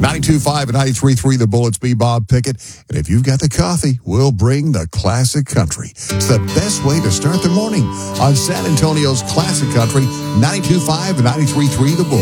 92.5 and 93.3 The Bullets. Be Bob Pickett. And if you've got the coffee, we'll bring the classic country. It's the best way to start the morning on San Antonio's Classic Country, 92.5 and 93.3 The Bullets.